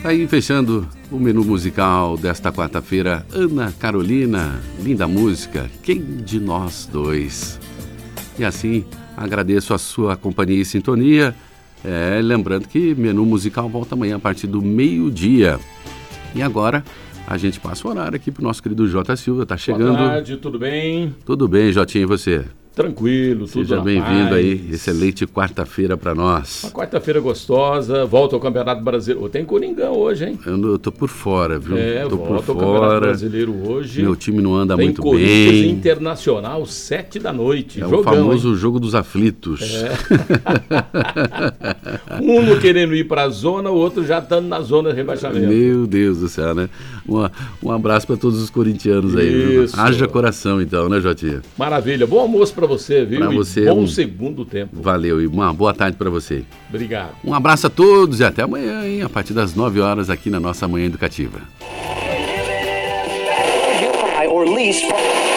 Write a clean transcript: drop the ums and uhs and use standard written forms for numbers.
Tá aí fechando o menu musical desta quarta-feira, Ana Carolina, linda música, Quem de Nós Dois. E assim, agradeço a sua companhia e sintonia, lembrando que menu musical volta amanhã a partir do meio-dia. E agora, a gente passa o horário aqui pro nosso querido Jota Silva, tá chegando. Boa tarde, tudo bem? Tudo bem, Jotinha, e você? Tranquilo, tudo Seja na bem-vindo paz. aí, excelente quarta-feira para nós. Uma quarta-feira gostosa, volta ao Campeonato Brasileiro. Tem Coringão hoje, hein? Eu tô por fora, viu? Tô por volta ao Campeonato fora. Brasileiro hoje. Meu time não anda Tem muito Corinthians bem. Internacional, 7 da noite. É Jogão, o famoso hein? jogo dos aflitos. Um não querendo ir para a zona, o outro já estando na zona de rebaixamento. Meu Deus do céu, né? Um abraço para todos os corintianos aí. Viu? Isso. Haja coração então, né, Jotinha? Maravilha. Bom almoço para você, viu? Pra você, bom segundo tempo. Valeu e uma boa tarde para você. Obrigado. Um abraço a todos e até amanhã, hein? A partir das 9 horas aqui na nossa Manhã Educativa. Or lease.